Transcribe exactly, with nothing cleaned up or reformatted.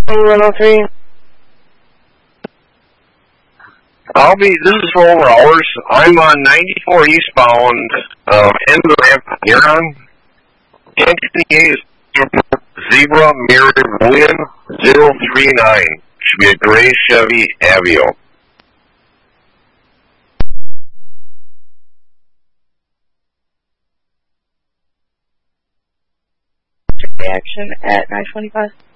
one oh three. I'll be, this is for over hours. I'm on ninety-four eastbound, um, end of the ramp, Huron. Entity is Zebra Mirror William zero three nine. Should be a gray Chevy Aveo. Action at nine twenty-five.